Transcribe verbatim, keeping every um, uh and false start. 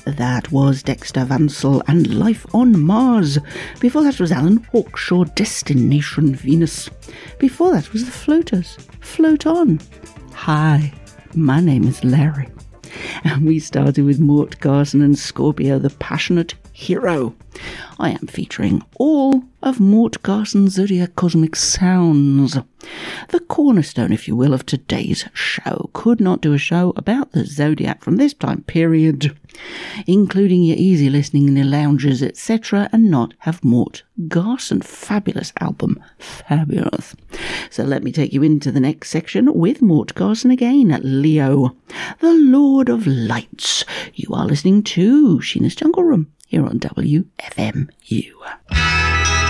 that was Dexter Vansel and Life on Mars. Before that was Alan Hawkshaw, Destination Venus. Before that was The Floaters, Float On. Hi, my name is Larry. And we started with Mort Garson and Scorpio, the Passionate Hero. I am featuring all of Mort Garson's Zodiac Cosmic Sounds. The cornerstone, if you will, of today's show. Could not do a show about the Zodiac from this time period, including your easy listening in your lounges, et cetera, and not have Mort Garson. Fabulous album. Fabulous. So let me take you into the next section with Mort Garson again at Leo, the Lord of Lights. You are listening to Sheena's Jungle Room here on W F M U.